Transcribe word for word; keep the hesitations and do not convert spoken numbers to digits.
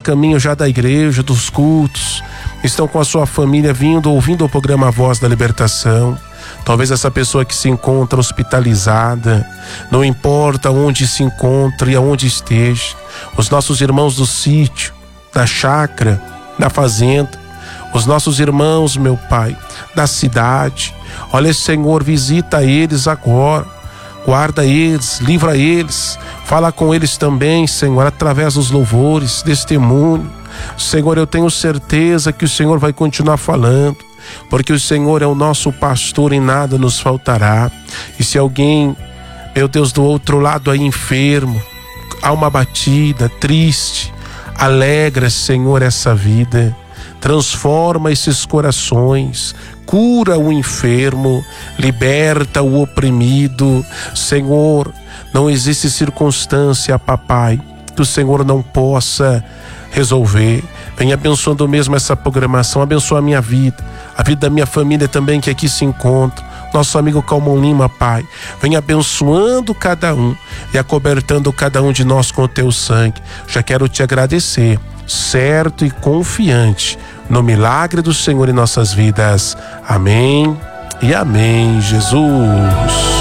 caminho já da igreja, dos cultos, estão com a sua família vindo, ouvindo o programa Voz da Libertação. Talvez essa pessoa que se encontra hospitalizada, não importa onde se encontre e aonde esteja, os nossos irmãos do sítio, da chácara, da fazenda, os nossos irmãos, meu Pai, da cidade, olha, Senhor, visita eles agora, guarda eles, livra eles, fala com eles também, Senhor, através dos louvores, testemunho. Senhor, eu tenho certeza que o Senhor vai continuar falando, porque o Senhor é o nosso pastor e nada nos faltará. E se alguém, meu Deus, do outro lado aí enfermo, alma batida, triste, alegra, Senhor, essa vida, transforma esses corações, cura o enfermo, liberta o oprimido. Senhor, não existe circunstância, papai, que o Senhor não possa resolver. Vem abençoando mesmo essa programação, abençoa a minha vida, a vida da minha família também que aqui se encontra, nosso amigo Calmon Lima, Pai, vem abençoando cada um e acobertando cada um de nós com o teu sangue. Já quero te agradecer, certo e confiante no milagre do Senhor em nossas vidas. Amém e amém, Jesus.